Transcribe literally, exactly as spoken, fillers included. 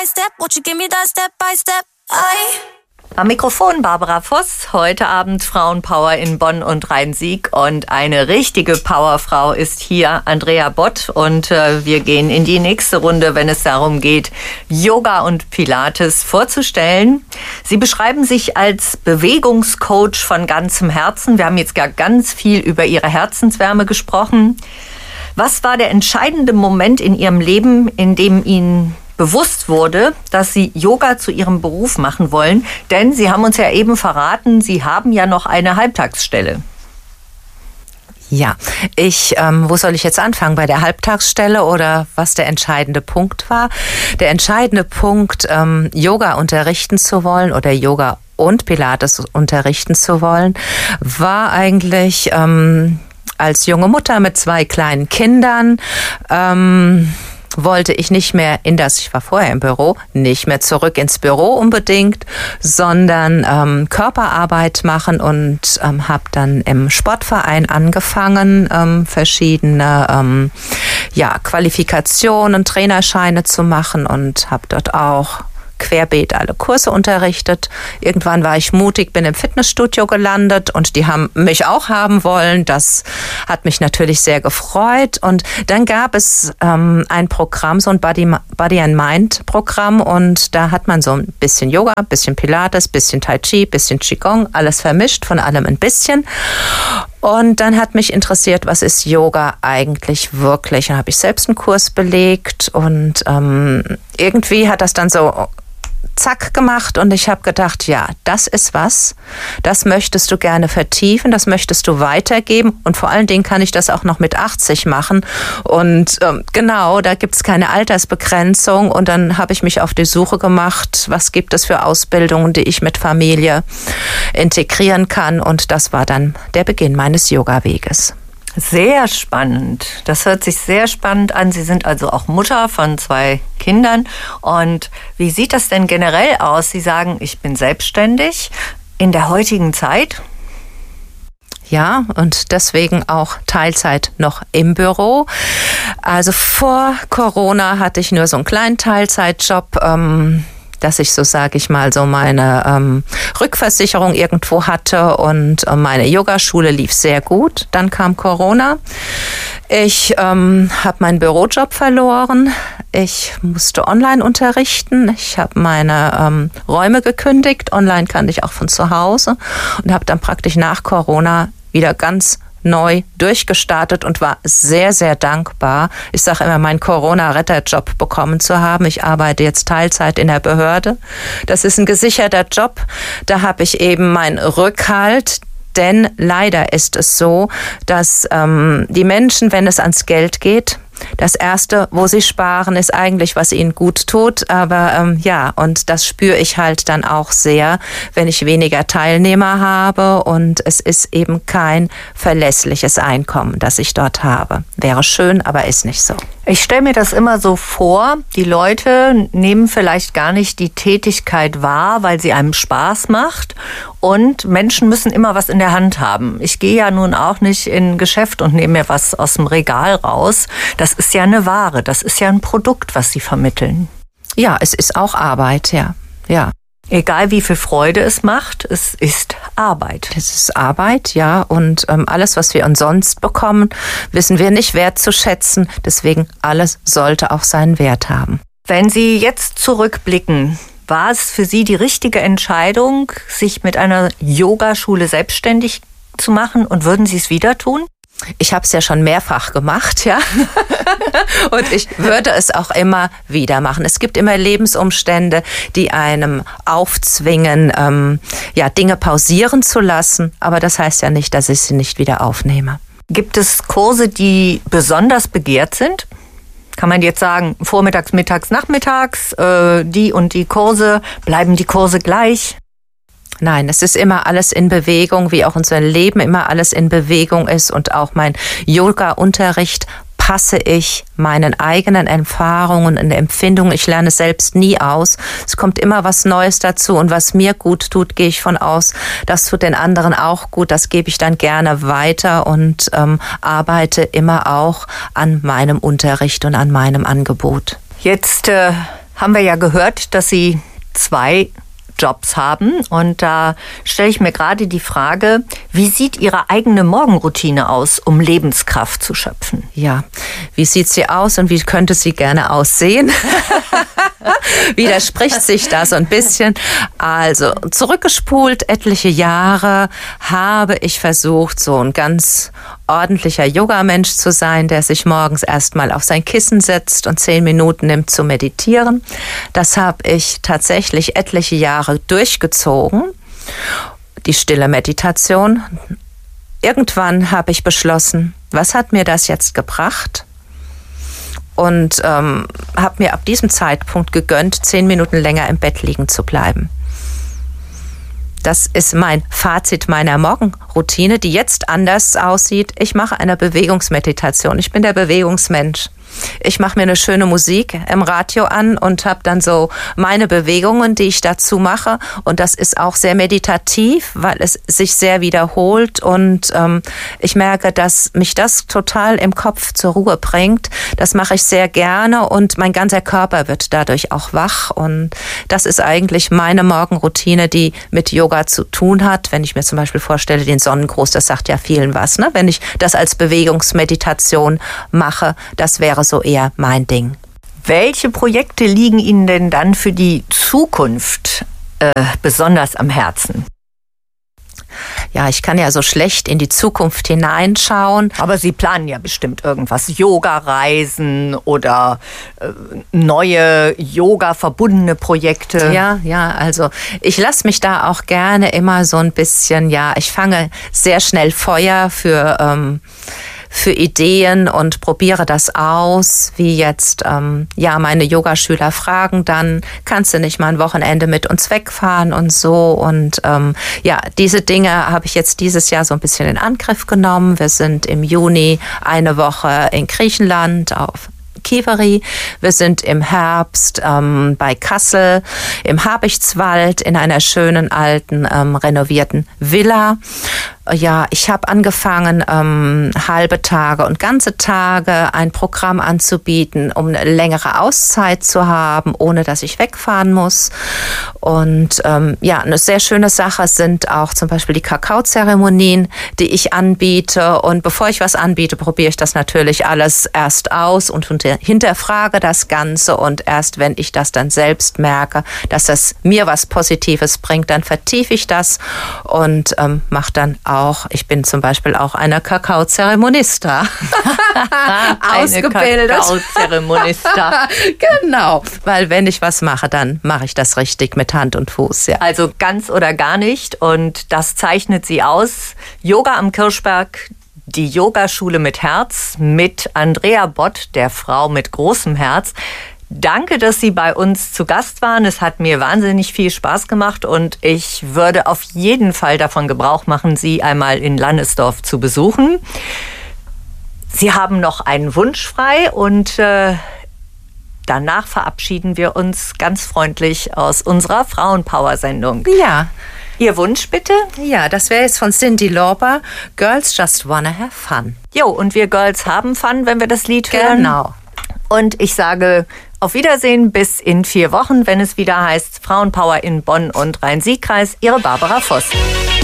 by step? Won't you give me that step by step? I Am Mikrofon Barbara Voss, heute Abend Frauenpower in Bonn und Rhein-Sieg. Und eine richtige Powerfrau ist hier, Andrea Bott. Und äh, wir gehen in die nächste Runde, wenn es darum geht, Yoga und Pilates vorzustellen. Sie beschreiben sich als Bewegungscoach von ganzem Herzen. Wir haben jetzt gar ganz viel über Ihre Herzenswärme gesprochen. Was war der entscheidende Moment in Ihrem Leben, in dem Ihnen bewusst wurde, dass Sie Yoga zu Ihrem Beruf machen wollen? Denn Sie haben uns ja eben verraten, Sie haben ja noch eine Halbtagsstelle. Ja, ich, ähm, wo soll ich jetzt anfangen? Bei der Halbtagsstelle oder was der entscheidende Punkt war? Der entscheidende Punkt, ähm, Yoga unterrichten zu wollen oder Yoga und Pilates unterrichten zu wollen, war eigentlich ähm, als junge Mutter mit zwei kleinen Kindern, ähm, wollte ich nicht mehr in das, ich war vorher im Büro, nicht mehr zurück ins Büro unbedingt, sondern ähm, Körperarbeit machen und ähm, habe dann im Sportverein angefangen, ähm, verschiedene ähm, ja, Qualifikationen, Trainerscheine zu machen und habe dort auch querbeet alle Kurse unterrichtet. Irgendwann war ich mutig, bin im Fitnessstudio gelandet und die haben mich auch haben wollen. Das hat mich natürlich sehr gefreut. Und dann gab es ähm, ein Programm, so ein Body, Body and Mind Programm, und da hat man so ein bisschen Yoga, ein bisschen Pilates, ein bisschen Tai Chi, ein bisschen Qigong, alles vermischt, von allem ein bisschen. Und dann hat mich interessiert, was ist Yoga eigentlich wirklich? Dann habe ich selbst einen Kurs belegt und ähm, irgendwie hat das dann so zack gemacht und ich habe gedacht, ja, das ist was, das möchtest du gerne vertiefen, das möchtest du weitergeben und vor allen Dingen kann ich das auch noch mit achtzig machen und ähm, genau, da gibt es keine Altersbegrenzung und dann habe ich mich auf die Suche gemacht, was gibt es für Ausbildungen, die ich mit Familie integrieren kann, und das war dann der Beginn meines Yoga-Weges. Sehr spannend. Das hört sich sehr spannend an. Sie sind also auch Mutter von zwei Kindern. Und wie sieht das denn generell aus? Sie sagen, ich bin selbstständig in der heutigen Zeit. Ja, und deswegen auch Teilzeit noch im Büro. Also vor Corona hatte ich nur so einen kleinen Teilzeitjob, ähm, dass ich so, sage ich mal, so meine ähm, Rückversicherung irgendwo hatte und äh, meine Yogaschule lief sehr gut. Dann kam Corona. Ich ähm, habe meinen Bürojob verloren. Ich musste online unterrichten. Ich habe meine ähm, Räume gekündigt. Online kannte ich auch von zu Hause und habe dann praktisch nach Corona wieder ganz neu durchgestartet und war sehr, sehr dankbar. Ich sage immer, meinen Corona-Retterjob bekommen zu haben. Ich arbeite jetzt Teilzeit in der Behörde. Das ist ein gesicherter Job. Da habe ich eben meinen Rückhalt. Denn leider ist es so, dass ähm, die Menschen, wenn es ans Geld geht, das Erste, wo sie sparen, ist eigentlich, was ihnen gut tut. Aber ähm, ja, und das spüre ich halt dann auch sehr, wenn ich weniger Teilnehmer habe. Und es ist eben kein verlässliches Einkommen, das ich dort habe. Wäre schön, aber ist nicht so. Ich stelle mir das immer so vor, die Leute nehmen vielleicht gar nicht die Tätigkeit wahr, weil sie einem Spaß macht. Und Menschen müssen immer was in der Hand haben. Ich gehe ja nun auch nicht in ein Geschäft und nehme mir was aus dem Regal raus. Das ist ja eine Ware, das ist ja ein Produkt, was sie vermitteln. Ja, es ist auch Arbeit, ja, ja. Egal wie viel Freude es macht, es ist Arbeit. Es ist Arbeit, ja. Und ähm, alles, was wir umsonst bekommen, wissen wir nicht wertzuschätzen. Deswegen, alles sollte auch seinen Wert haben. Wenn Sie jetzt zurückblicken, war es für Sie die richtige Entscheidung, sich mit einer Yogaschule selbstständig zu machen, und würden Sie es wieder tun? Ich habe es ja schon mehrfach gemacht, ja. Und ich würde es auch immer wieder machen. Es gibt immer Lebensumstände, die einem aufzwingen, ähm, ja, Dinge pausieren zu lassen. Aber das heißt ja nicht, dass ich sie nicht wieder aufnehme. Gibt es Kurse, die besonders begehrt sind? Kann man jetzt sagen, vormittags, mittags, nachmittags, äh, die und die Kurse, bleiben die Kurse gleich? Nein, es ist immer alles in Bewegung, wie auch unser Leben immer alles in Bewegung ist, und auch mein Yoga-Unterricht passe ich meinen eigenen Erfahrungen und Empfindungen. Ich lerne selbst nie aus. Es kommt immer was Neues dazu, und was mir gut tut, gehe ich von aus, das tut den anderen auch gut. Das gebe ich dann gerne weiter und ähm, arbeite immer auch an meinem Unterricht und an meinem Angebot. Jetzt äh haben wir ja gehört, dass Sie zwei Jobs haben. Und da stelle ich mir gerade die Frage, wie sieht Ihre eigene Morgenroutine aus, um Lebenskraft zu schöpfen? Ja, wie sieht sie aus und wie könnte sie gerne aussehen? Widerspricht sich da so ein bisschen. Also zurückgespult etliche Jahre habe ich versucht, so ein ganz ordentlicher Yoga-Mensch zu sein, der sich morgens erstmal auf sein Kissen setzt und zehn Minuten nimmt zu meditieren. Das habe ich tatsächlich etliche Jahre durchgezogen. Die stille Meditation. Irgendwann habe ich beschlossen, was hat mir das jetzt gebracht? Und ähm, habe mir ab diesem Zeitpunkt gegönnt, zehn Minuten länger im Bett liegen zu bleiben. Das ist mein Fazit meiner Morgenroutine, die jetzt anders aussieht. Ich mache eine Bewegungsmeditation. Ich bin der Bewegungsmensch. Ich mache mir eine schöne Musik im Radio an und habe dann so meine Bewegungen, die ich dazu mache. Und das ist auch sehr meditativ, weil es sich sehr wiederholt. Und ähm, ich merke, dass mich das total im Kopf zur Ruhe bringt. Das mache ich sehr gerne und mein ganzer Körper wird dadurch auch wach. Und das ist eigentlich meine Morgenroutine, die mit Yoga zu tun hat. Wenn ich mir zum Beispiel vorstelle, den Sonnengruß, das sagt ja vielen was, ne? Wenn ich das als Bewegungsmeditation mache, das wäre so eher mein Ding. Welche Projekte liegen Ihnen denn dann für die Zukunft äh, besonders am Herzen? Ja, ich kann ja so schlecht in die Zukunft hineinschauen. Aber Sie planen ja bestimmt irgendwas. Yoga-Reisen oder äh, neue Yoga-verbundene Projekte. Ja, ja, also ich lasse mich da auch gerne immer so ein bisschen, ja, ich fange sehr schnell Feuer für... Ähm, für Ideen und probiere das aus, wie jetzt, ähm, ja, meine Yogaschüler fragen dann, kannst du nicht mal ein Wochenende mit uns wegfahren und so und ähm, ja, diese Dinge habe ich jetzt dieses Jahr so ein bisschen in Angriff genommen. Wir sind im Juni eine Woche in Griechenland auf Kiveri. Wir sind im Herbst ähm, bei Kassel im Habichtswald in einer schönen alten ähm, renovierten Villa. Ja, ich habe angefangen, ähm, halbe Tage und ganze Tage ein Programm anzubieten, um eine längere Auszeit zu haben, ohne dass ich wegfahren muss. Und ähm, ja, eine sehr schöne Sache sind auch zum Beispiel die Kakaozeremonien, die ich anbiete. Und bevor ich was anbiete, probiere ich das natürlich alles erst aus und hinterfrage das Ganze. Und erst wenn ich das dann selbst merke, dass das mir was Positives bringt, dann vertiefe ich das und ähm, mache dann auch Auch, ich bin zum Beispiel auch eine Kakaozeremonista. Ausgebildet. Eine Kakaozeremonista. Genau, weil wenn ich was mache, dann mache ich das richtig mit Hand und Fuß. Ja. Also ganz oder gar nicht und das zeichnet Sie aus. Yoga am Kirchberg, die Yogaschule mit Herz mit Andrea Bott, der Frau mit großem Herz. Danke, dass Sie bei uns zu Gast waren. Es hat mir wahnsinnig viel Spaß gemacht und ich würde auf jeden Fall davon Gebrauch machen, Sie einmal in Lannesdorf zu besuchen. Sie haben noch einen Wunsch frei und äh, danach verabschieden wir uns ganz freundlich aus unserer Frauenpower-Sendung. Ja. Ihr Wunsch bitte? Ja, das wäre jetzt von Cyndi Lauper, Girls Just Wanna Have Fun. Jo, und wir Girls haben Fun, wenn wir das Lied hören. Genau. Und ich sage auf Wiedersehen bis in vier Wochen, wenn es wieder heißt Frauenpower in Bonn und Rhein-Sieg-Kreis. Ihre Barbara Voss.